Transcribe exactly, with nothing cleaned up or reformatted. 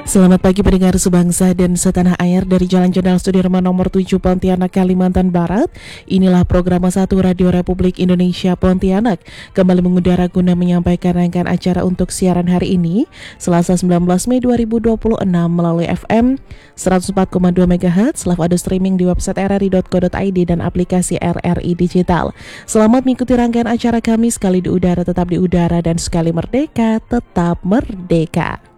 Selamat pagi pendengar sebangsa dan setanah air dari Jalan Jenderal Sudirman nomor tujuh Pontianak, Kalimantan Barat. Inilah program satu Radio Republik Indonesia Pontianak kembali mengudara guna menyampaikan rangkaian acara untuk siaran hari ini Selasa sembilan belas Mei dua ribu dua puluh enam melalui F M seratus empat koma dua megahertz, live audio streaming di website r r i dot co dot i d dan aplikasi R R I Digital. Selamat mengikuti rangkaian acara kami, sekali di udara tetap di udara dan sekali merdeka tetap merdeka.